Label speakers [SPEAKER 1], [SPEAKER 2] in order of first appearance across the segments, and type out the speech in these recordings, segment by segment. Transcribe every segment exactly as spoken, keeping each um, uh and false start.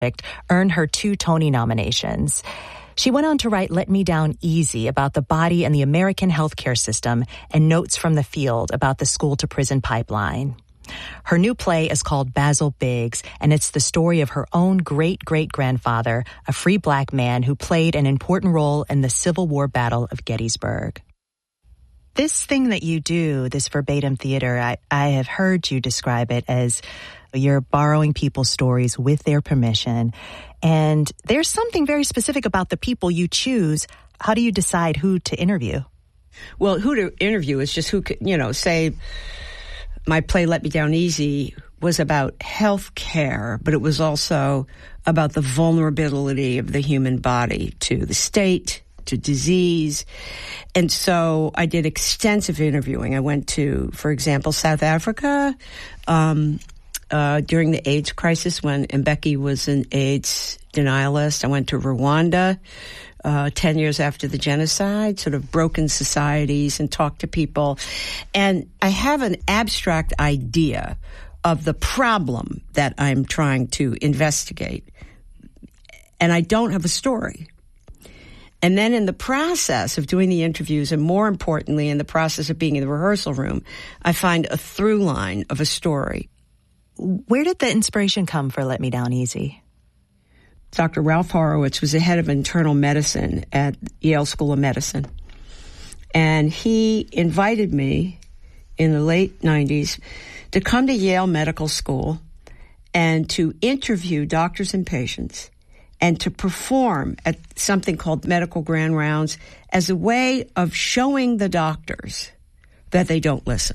[SPEAKER 1] earned her two Tony nominations. She went on to write Let Me Down Easy about the body and the American healthcare system and Notes from the Field about the school-to-prison pipeline. Her new play is called Basil Biggs, and it's the story of her own great-great-grandfather, a free black man who played an important role in the Civil War Battle of Gettysburg. This thing that you do, this verbatim theater, I, I have heard you describe it as you're borrowing people's stories with their permission. And there's something very specific about the people you choose. How do you decide who to interview?
[SPEAKER 2] Well, who to interview is just who could, you know, say my play Let Me Down Easy was about health care, but it was also about the vulnerability of the human body to the state, to disease. And so I did extensive interviewing. I went to, for example, South Africa, um, Uh, during the AIDS crisis when Mbeki was an AIDS denialist. I went to Rwanda uh, ten years after the genocide, sort of broken societies, and talked to people. And I have an abstract idea of the problem that I'm trying to investigate. And I don't have a story. And then in the process of doing the interviews, and more importantly, in the process of being in the rehearsal room, I find a through line of a story.
[SPEAKER 1] Where did the inspiration come for Let Me Down Easy?
[SPEAKER 2] Doctor Ralph Horowitz was the head of internal medicine at Yale School of Medicine. And he invited me in the late nineties to come to Yale Medical School and to interview doctors and patients and to perform at something called Medical Grand Rounds as a way of showing the doctors that they don't listen.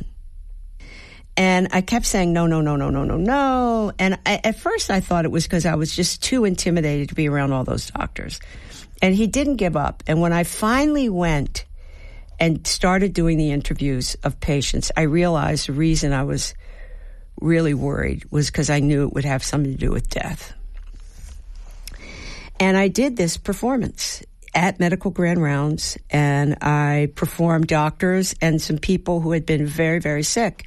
[SPEAKER 2] And I kept saying, no, no, no, no, no, no, no. And I, at first I thought it was because I was just too intimidated to be around all those doctors. And he didn't give up. And when I finally went and started doing the interviews of patients, I realized the reason I was really worried was because I knew it would have something to do with death. And I did this performance at Medical Grand Rounds, and I performed doctors and some people who had been very, very sick.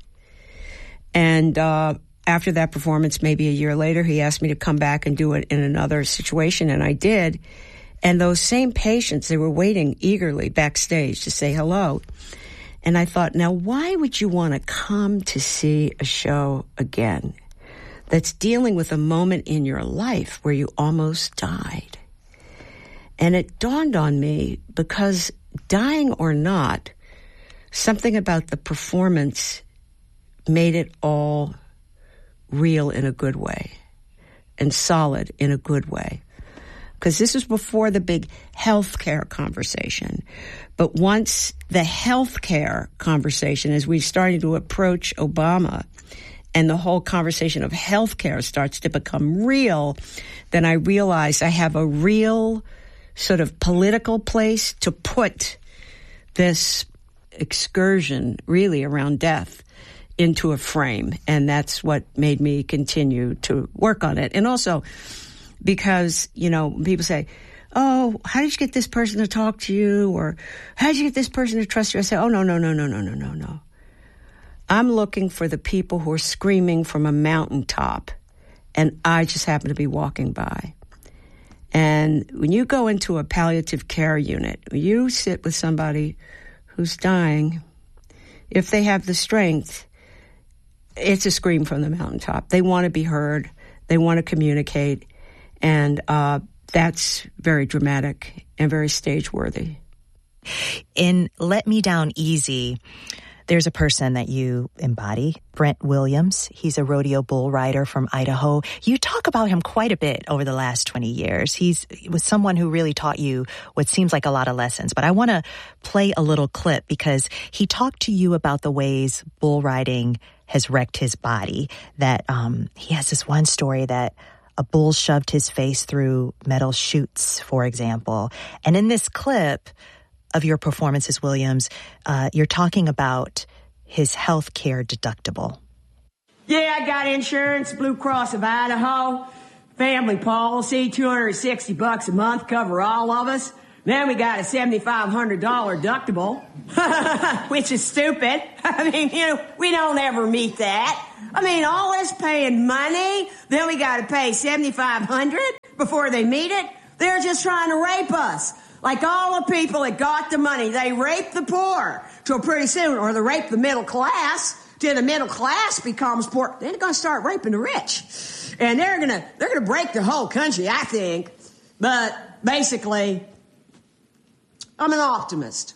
[SPEAKER 2] And uh, after that performance, maybe a year later, he asked me to come back and do it in another situation, and I did. And those same patients, they were waiting eagerly backstage to say hello. And I thought, now, why would you want to come to see a show again that's dealing with a moment in your life where you almost died? And it dawned on me, because dying or not, something about the performance made it all real in a good way and solid in a good way. Because this was before the big healthcare conversation. But once the healthcare conversation, as we started to approach Obama, and the whole conversation of healthcare starts to become real, then I realized I have a real sort of political place to put this excursion really around death into a frame. And that's what made me continue to work on it. And also because, you know, people say, oh, how did you get this person to talk to you? Or how did you get this person to trust you? I say, oh, no, no, no, no, no, no, no, no. I'm looking for the people who are screaming from a mountaintop, and I just happen to be walking by. And when you go into a palliative care unit, you sit with somebody who's dying, if they have the strength, it's a scream from the mountaintop. They want to be heard. They want to communicate. And uh, that's very dramatic and very stage-worthy.
[SPEAKER 1] In Let Me Down Easy, there's a person that you embody, Brent Williams. He's a rodeo bull rider from Idaho. You talk about him quite a bit over the last twenty years. He's he was someone who really taught you what seems like a lot of lessons. But I want to play a little clip because he talked to you about the ways bull riding has wrecked his body. That um, he has this one story that a bull shoved his face through metal chutes, for example. And in this clip of your performances, Williams, uh, you're talking about his health care deductible.
[SPEAKER 3] Yeah, I got insurance, Blue Cross of Idaho, family policy, two hundred sixty bucks a month, cover all of us. Then we got a seventy-five hundred dollars deductible, which is stupid. I mean, you know, we don't ever meet that. I mean, all this paying money, then we got to pay seventy-five hundred dollars before they meet it. They're just trying to rape us. Like all the people that got the money, they rape the poor till pretty soon, or they rape the middle class till the middle class becomes poor. Then they're going to start raping the rich. And they're going to, they're going to break the whole country, I think. But basically, I'm an optimist.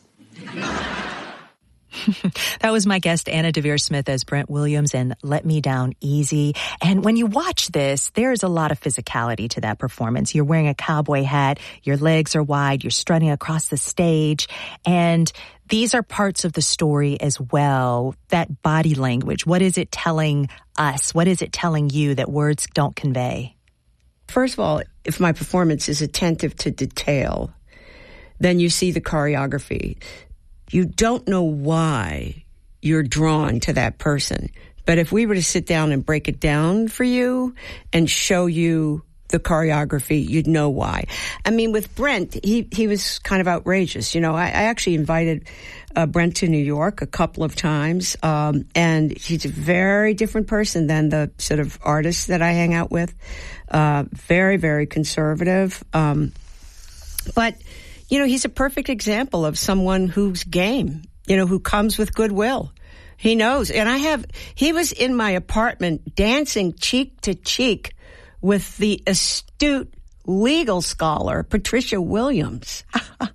[SPEAKER 1] That was my guest, Anna Deavere Smith, as Brent Williams in Let Me Down Easy. And when you watch this, there's a lot of physicality to that performance. You're wearing a cowboy hat, your legs are wide, you're strutting across the stage, and these are parts of the story as well. That body language, what is it telling us? What is it telling you that words don't convey?
[SPEAKER 2] First of all, if my performance is attentive to detail, then you see the choreography. You don't know why you're drawn to that person. But if we were to sit down and break it down for you and show you the choreography, you'd know why. I mean, with Brent, he, he was kind of outrageous. You know, I, I actually invited uh, Brent to New York a couple of times, um, and he's a very different person than the sort of artists that I hang out with. Uh, very, very conservative. Um, but... You know, he's a perfect example of someone who's game, you know, who comes with goodwill. He knows. And I have, he was in my apartment dancing cheek to cheek with the astute legal scholar, Patricia Williams.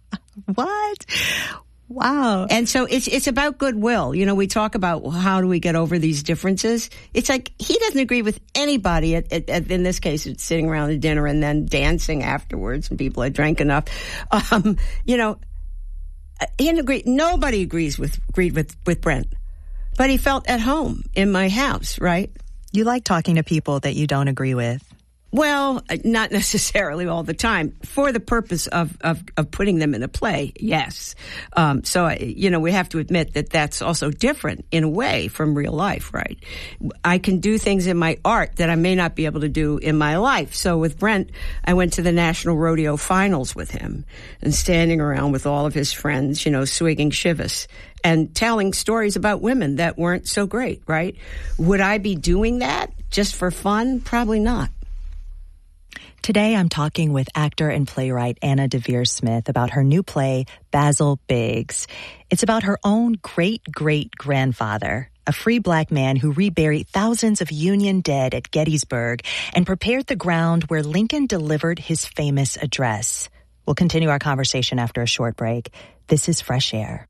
[SPEAKER 1] What? Wow.
[SPEAKER 2] And so it's it's about goodwill. You know, we talk about well, how do we get over these differences. It's like he doesn't agree with anybody. At, at, at, in this case, it's sitting around the dinner and then dancing afterwards, and people had drank enough. Um, you know, he didn't agree. Nobody agrees with agreed with with Brent, but he felt at home in my house. Right?
[SPEAKER 1] You like talking to people that you don't agree with.
[SPEAKER 2] Well, not necessarily all the time. For the purpose of, of, of putting them in a play, yes. Um, so, you know, we have to admit that that's also different in a way from real life, right? I can do things in my art that I may not be able to do in my life. So with Brent, I went to the National Rodeo Finals with him and standing around with all of his friends, you know, swigging Chivas and telling stories about women that weren't so great, right? Would I be doing that just for fun? Probably not.
[SPEAKER 1] Today, I'm talking with actor and playwright Anna Deavere Smith about her new play, Basil Biggs. It's about her own great-great-grandfather, a free black man who reburied thousands of Union dead at Gettysburg and prepared the ground where Lincoln delivered his famous address. We'll continue our conversation after a short break. This is Fresh Air.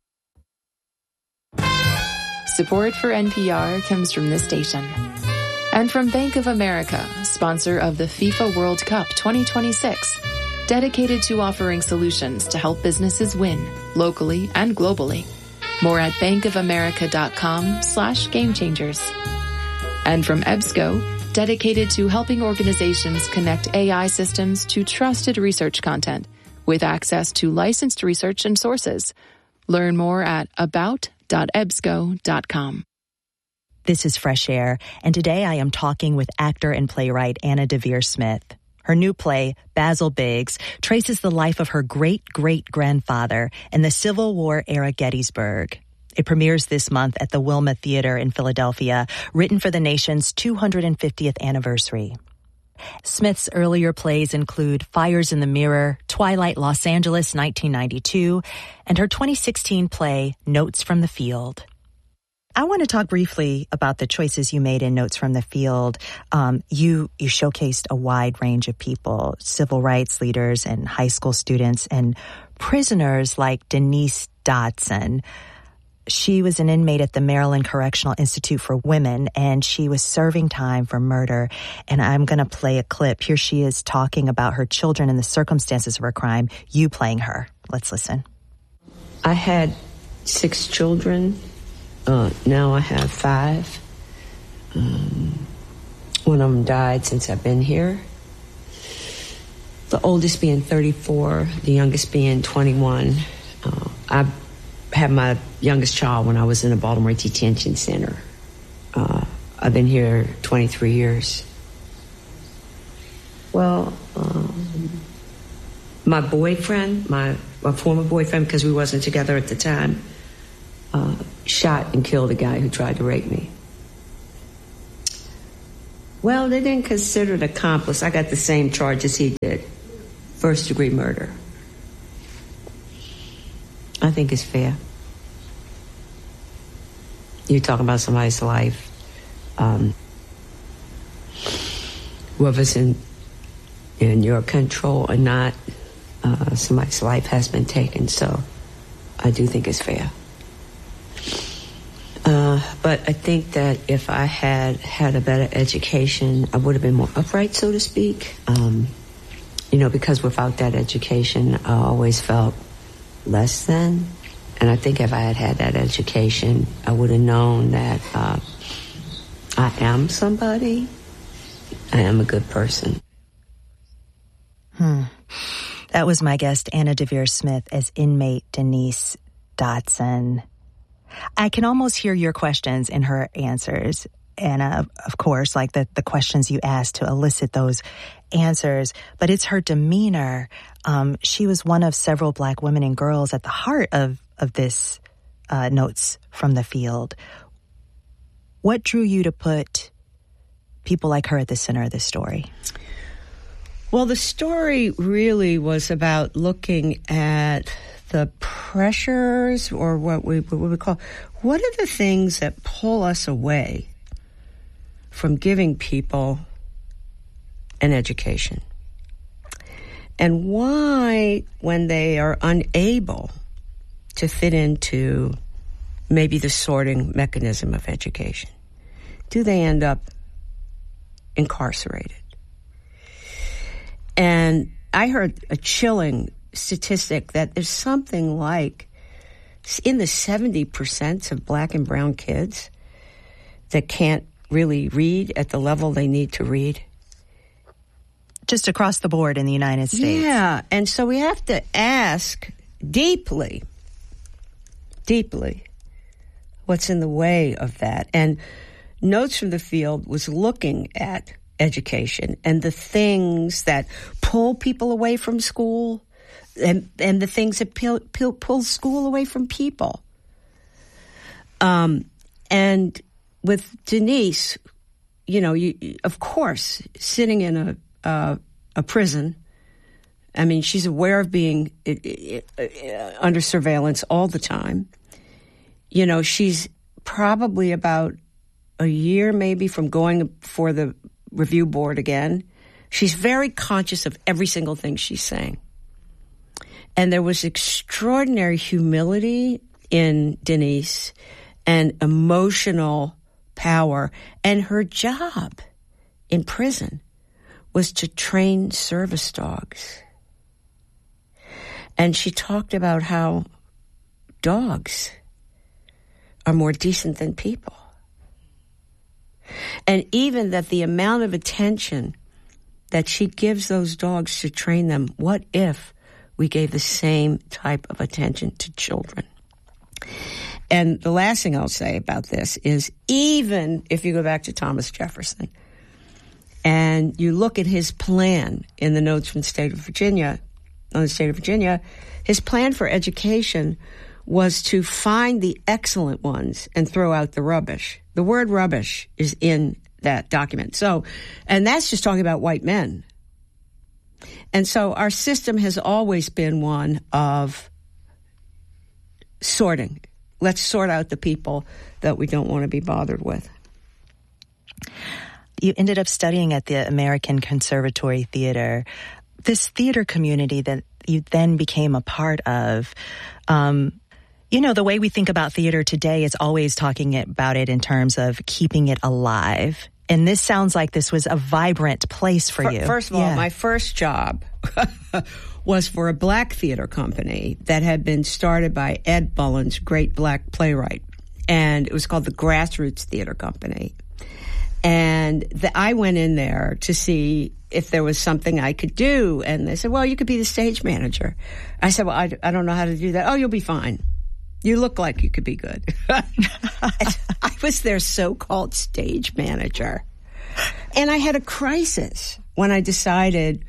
[SPEAKER 4] Support for N P R comes from this station. And from Bank of America, sponsor of the FIFA World Cup twenty twenty-six, dedicated to offering solutions to help businesses win, locally and globally. More at bankofamerica.com slash game changers. And from EBSCO, dedicated to helping organizations connect A I systems to trusted research content with access to licensed research and sources. Learn more at about dot ebsco dot com.
[SPEAKER 1] This is Fresh Air, and today I am talking with actor and playwright Anna Deavere Smith. Her new play, Basil Biggs, traces the life of her great-great-grandfather in the Civil War-era Gettysburg. It premieres this month at the Wilma Theater in Philadelphia, written for the nation's two hundred fiftieth anniversary. Smith's earlier plays include Fires in the Mirror, Twilight Los Angeles nineteen ninety-two, and her twenty sixteen play, Notes from the Field. I want to talk briefly about the choices you made in Notes from the Field. Um, you you showcased a wide range of people, civil rights leaders and high school students and prisoners like Denise Dodson. She was an inmate at the Maryland Correctional Institute for Women, and she was serving time for murder. And I'm going to play a clip. Here she is talking about her children and the circumstances of her crime, you playing her. Let's listen.
[SPEAKER 2] I had six children. Uh, now I have five. Um, one of them died since I've been here. The oldest being thirty-four, the youngest being twenty-one. Uh, I had my youngest child when I was in a Baltimore detention center. Uh, I've been here twenty-three years. Well, um, my boyfriend, my, my former boyfriend, because we wasn't together at the time, uh, shot and killed a guy who tried to rape me. Well, they didn't consider it accomplice. I got the same charge as he did. First degree murder. I think it's fair. You're talking about somebody's life. Um, whether it's in, in your control or not, uh, somebody's life has been taken. So I do think it's fair. Uh, but I think that if I had had a better education, I would have been more upright, so to speak. Um, you know, because without that education, I always felt less than. And I think if I had had that education, I would have known that uh, I am somebody. I am a good person.
[SPEAKER 1] Hmm. That was my guest, Anna Deavere Smith, as inmate Denise Dotson. I can almost hear your questions in her answers. And, uh, of course, like the, the questions you asked to elicit those answers. But it's her demeanor. Um, she was one of several Black women and girls at the heart of, of this uh, Notes from the Field. What drew you to put people like her at the center of this story?
[SPEAKER 2] Well, the story really was about looking at the pressures, or what we what we call, what are the things that pull us away from giving people an education? And why, when they are unable to fit into maybe the sorting mechanism of education, do they end up incarcerated? And I heard a chilling statistic that there's something like in the seventy percent of Black and brown kids that can't really read at the level they need to read.
[SPEAKER 1] Just across the board in the United States.
[SPEAKER 2] Yeah, and so we have to ask deeply, deeply, what's in the way of that. And Notes from the Field was looking at education and the things that pull people away from school, and and the things that pull, pull, pull school away from people. Um, and with Denise, you know, you, of course, sitting in a uh, a prison, I mean, she's aware of being uh, uh, under surveillance all the time. You know, she's probably about a year maybe from going before the review board again. She's very conscious of every single thing she's saying. And there was extraordinary humility in Denise and emotional power. And her job in prison was to train service dogs. And she talked about how dogs are more decent than people. And even that the amount of attention that she gives those dogs to train them, what if we gave the same type of attention to children? And the last thing I'll say about this is, even if you go back to Thomas Jefferson and you look at his plan in the Notes from the State of Virginia, on the State of Virginia, his plan for education was to find the excellent ones and throw out the rubbish. The word rubbish is in that document. So, and that's just talking about white men. And so our system has always been one of sorting. Let's sort out the people that we don't want to be bothered with.
[SPEAKER 1] You ended up studying at the American Conservatory Theater. This theater community that you then became a part of, um, you know, the way we think about theater today is always talking about it in terms of keeping it alive. And this sounds like this was a vibrant place for you.
[SPEAKER 2] First of all,
[SPEAKER 1] yeah.
[SPEAKER 2] my first job was for a Black theater company that had been started by Ed Bullins, great Black playwright. And it was called the Grassroots Theater Company. And the, I went in there to see if there was something I could do. And they said, well, you could be the stage manager. I said, well, I, I don't know how to do that. Oh, you'll be fine. You look like you could be good. I was their so-called stage manager. And I had a crisis when I decided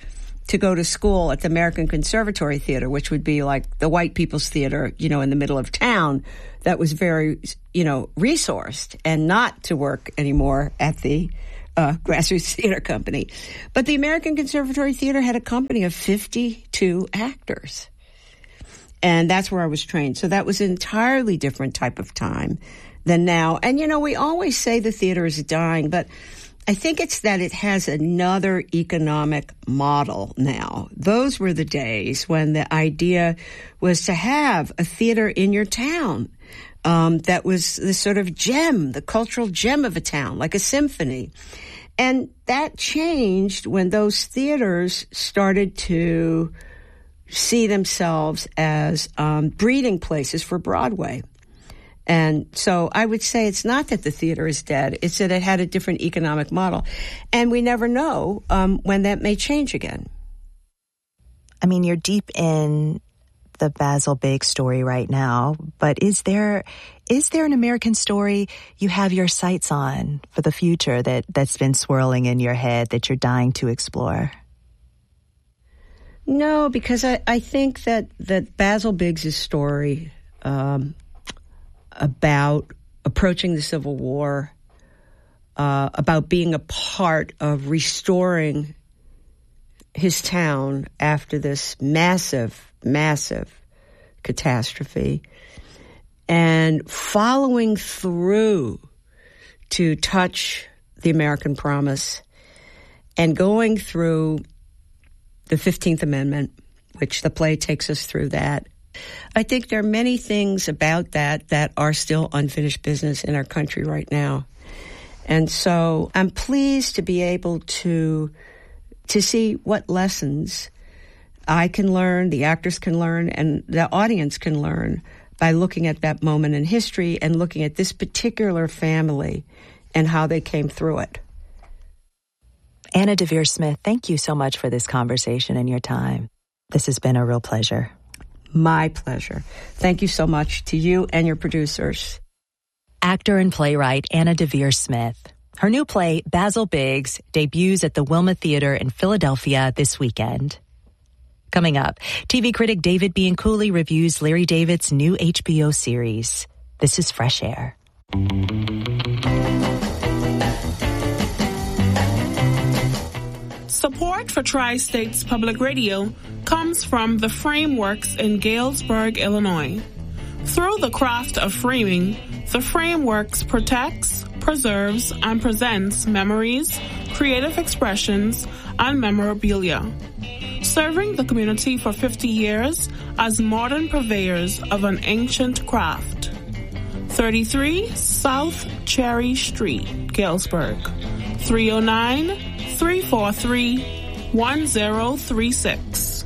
[SPEAKER 2] to go to school at the American Conservatory Theater, which would be like the white people's theater, you know, in the middle of town, that was very, you know, resourced, and not to work anymore at the uh, Grassroots Theater Company. But the American Conservatory Theater had a company of fifty-two actors. And that's where I was trained. So that was an entirely different type of time than now. And, you know, we always say the theater is dying, but I think it's that it has another economic model now. Those were the days when the idea was to have a theater in your town um, that was the sort of gem, the cultural gem of a town, like a symphony. And that changed when those theaters started to see themselves as um, breeding places for Broadway. And so I would say it's not that the theater is dead, it's that it had a different economic model. And we never know um, when that may change again.
[SPEAKER 1] I mean, you're deep in the Basil Biggs story right now, but is there is there an American story you have your sights on for the future that, that's been swirling in your head that you're dying to explore?
[SPEAKER 2] No, because I, I think that, that Basil Biggs' story um, about approaching the Civil War, uh, about being a part of restoring his town after this massive, massive catastrophe, and following through to touch the American promise, and going through the fifteenth Amendment, which the play takes us through that. I think there are many things about that that are still unfinished business in our country right now. And so I'm pleased to be able to to see what lessons I can learn, the actors can learn, and the audience can learn by looking at that moment in history and looking at this particular family and how they came through it.
[SPEAKER 1] Anna Deavere Smith, thank you so much for this conversation and your time. This has been a real pleasure.
[SPEAKER 2] My pleasure. Thank you so much to you and your producers.
[SPEAKER 1] Actor and playwright Anna Deavere Smith. Her new play, Basil Biggs, debuts at the Wilma Theater in Philadelphia this weekend. Coming up, T V critic David Bianculli reviews Larry David's new H B O series. This is Fresh Air.
[SPEAKER 5] Support for Tri-States Public Radio comes from the Frameworks in Galesburg, Illinois. Through the craft of framing, the Frameworks protects, preserves, and presents memories, creative expressions, and memorabilia. Serving the community for fifty years as modern purveyors of an ancient craft. thirty-three South Cherry Street, Galesburg. three oh nine, three four three, one oh three six.